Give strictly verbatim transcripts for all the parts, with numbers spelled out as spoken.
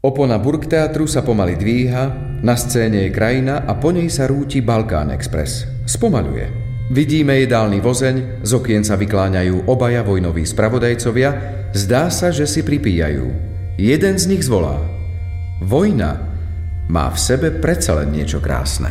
Opona Burgteatru sa pomaly dvíha, na scéne je krajina a po nej sa rúti Balkán Express. Spomaľuje. Vidíme jedálny vozeň, z okien sa vykláňajú obaja vojnoví spravodajcovia, zdá sa, že si pripíjajú. Jeden z nich zvolá: Vojna má v sebe predsa len niečo krásne.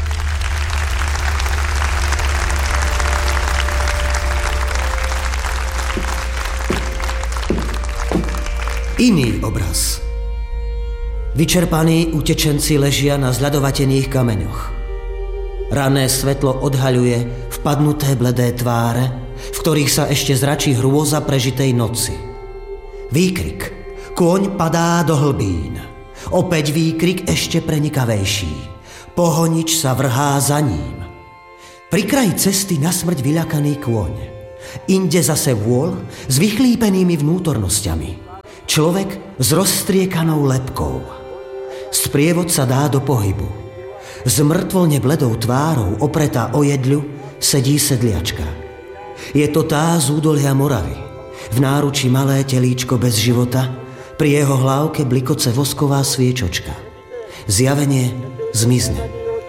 Iný obraz. Vyčerpaní utečenci ležia na zľadovatených kameňoch. Ranné svetlo odhaľuje vpadnuté bledé tváre, v ktorých sa ešte zračí hrôza prežitej noci. Výkrik. Kôň padá do hlbín. Opäť výkrik ešte prenikavejší. Pohonič sa vrhá za ním. Pri kraji cesty na smrť vyľakaný kôň. Inde zase vôľ s vychlípenými vnútornosťami. Človek s rozstriekanou lebkou. Sprievod sa dá do pohybu. Z mŕtvolne bledou tvárou opretá o jedľu sedí sedliačka. Je to tá z údolia Moravy. V náručí malé telíčko bez života, pri jeho hlávke blikoce vosková sviečočka. Zjavenie zmizne.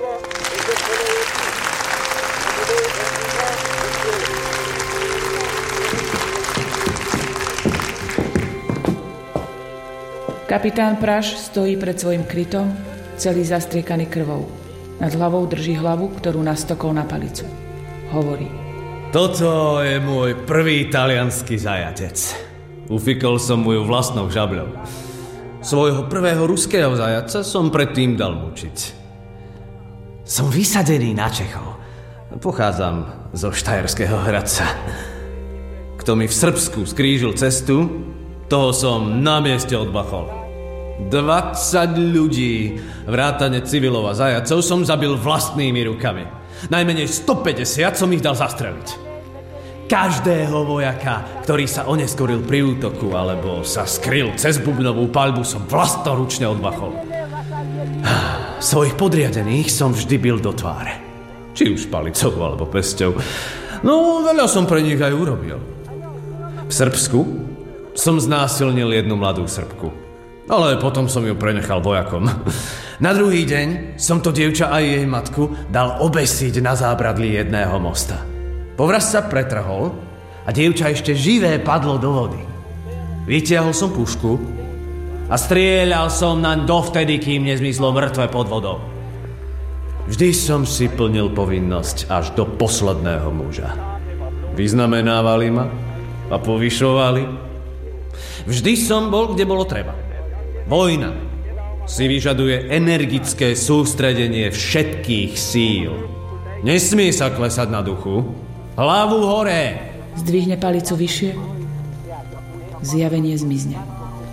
Kapitán Praš stojí pred svojim krytom, celý zastriekaný krvou. Nad hlavou drží hlavu, ktorú nastokol na palicu. Hovorí: Toto je môj prvý talianský zajatec. Ufikol som mu ju vlastnou žabľou. Svojho prvého ruského zajaca som predtým dal mučiť. Som vysadený na Čechov. Pochádzam zo Štajerského Hradca. Kto mi v Srbsku skrížil cestu, toho som na mieste odbachol. dvadsať ľudí, vrátane civilov a zajacov, som zabil vlastnými rukami. Najmenej stopäťdesiat som ich dal zastreliť. Každého vojaka, ktorý sa oneskoril pri útoku alebo sa skryl cez bubnovú paľbu, som vlastnoručne odbachol. Svojich podriadených som vždy bil do tváre. Či už palicou alebo pesťou. No, veľa som pre nich aj urobil. V Srbsku som znásilnil jednu mladú Srbku. Ale potom som ju prenechal vojakom. Na druhý deň som to dievča aj jej matku dal obesiť na zábradlí jedného mosta. Povraz sa pretrhol a dievča ešte živé padlo do vody. Vytiahol som pušku a strieľal som naň dovtedy, kým nezmyslo mŕtve pod vodou. Vždy som si plnil povinnosť až do posledného muža. Vyznamenávali ma a povyšovali. Vždy som bol, kde bolo treba. Vojna si vyžaduje energické sústredenie všetkých síl. Nesmie sa klesať na duchu. Hlavu hore! Zdvihne palicu vyššie. Zjavenie zmizne.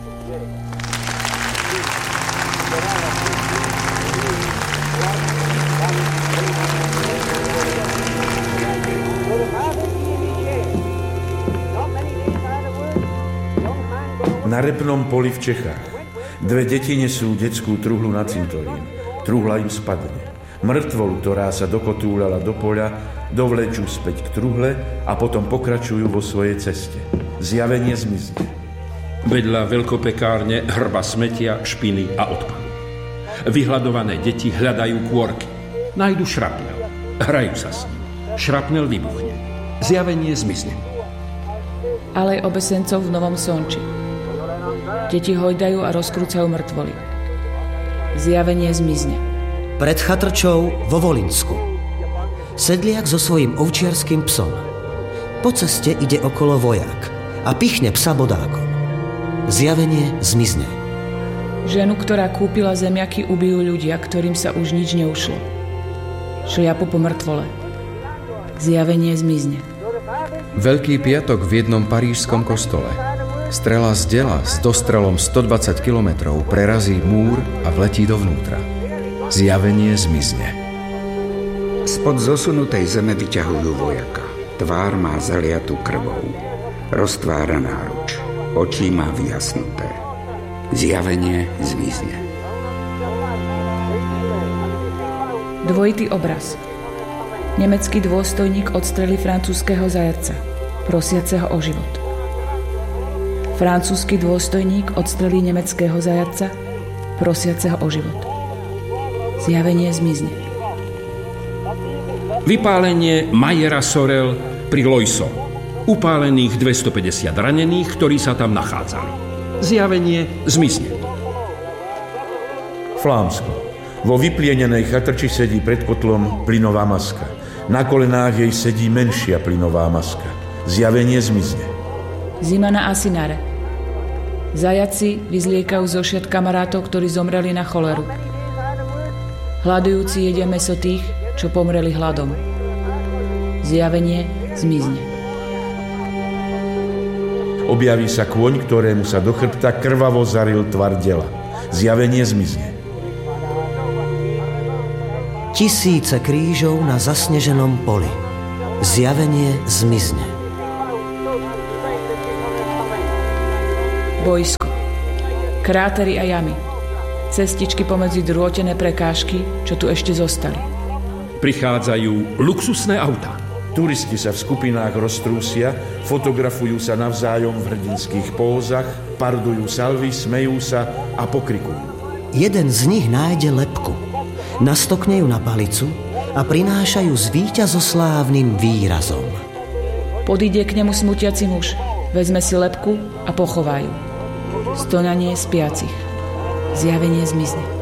Na repnom poli v Čechách. Dve deti nesú detskú truhlu na cintorín. Truhla im spadne. Mŕtvolu, ktorá sa dokotúľala do poľa, dovlečú späť k truhle a potom pokračujú vo svojej ceste. Zjavenie zmizne. Vedľa veľkopekárne hrba smetia, špiny a odpadu. Vyhľadované deti hľadajú kôrky. Nájdu šrapnel. Hrajú sa s ním. Šrapnel vybuchne. Zjavenie zmizne. Alej obesencov v Novom Sonči. Deti hojdajú a rozkrúcajú mŕtvoly. Zjavenie zmizne. Pred chatrčou vo Volinsku. Sedliak so svojím ovčiarským psom. Po ceste ide okolo vojak a pichne psa bodákom. Zjavenie zmizne. Ženu, ktorá kúpila zemiaky, ubijú ľudia, ktorým sa už nič neušlo. Šliapu po mŕtvole. Zjavenie zmizne. Veľký piatok v jednom parížskom kostole. Strela z dela s dostrelom stodvadsať kilometrov prerazí múr a vletí dovnútra. Zjavenie zmizne. Spod zosunutej zeme vyťahujú vojaka. Tvár má zaliatú krvou. Roztvára náruč. Oči má vyjasnuté. Zjavenie zmizne. Dvojitý obraz. Nemecký dôstojník odstrelí francúzskeho zajatca, prosiaceho o život. Francúzsky dôstojník odstrelí nemeckého zajatca, prosiaceho o život. Zjavenie zmizne. Vypálenie Majera Sorel pri Loiso. Upálených dvestopäťdesiat ranených, ktorí sa tam nachádzali. Zjavenie zmizne. Flámsko. Vo vyplienenej chatrči sedí pred kotlom plynová maska. Na kolenách jej sedí menšia plynová maska. Zjavenie zmizne. Zima na Asinare. Zajaci vyzliekajú zo šiat kamarátov, ktorí zomreli na choleru. Hladujúci jedia mäso tých, čo pomreli hladom. Zjavenie zmizne. Objaví sa kôň, ktorému sa do chrbta krvavo zaril tvar dela. Zjavenie zmizne. Tisíce krížov na zasneženom poli. Zjavenie zmizne. Bojsko. Krátery a jamy. Cestičky pomedzi drôtené prekážky, čo tu ešte zostali. Prichádzajú luxusné autá. Turisti sa v skupinách roztrúsia, fotografujú sa navzájom v hrdinských pózach, pardujú salvy, smejú sa a pokrikujú. Jeden z nich nájde lebku, nastokne ju na palicu a prinášajú s víťazoslávnym výrazom. Podíde k nemu smutiaci muž, vezme si lebku a pochová ju. Stonanie spiacich. Zjavenie zmizne.